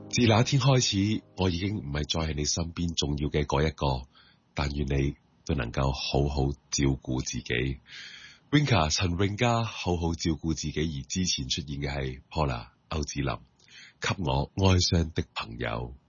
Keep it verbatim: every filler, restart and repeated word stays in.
自那天開始，我已經唔係再係你身邊重要嘅嗰一個，但願你都能夠好好照顧自己。Winka 陳詠嘉好好照顧自己，而之前出現嘅係 Paula 歐子林，給我哀傷的朋友。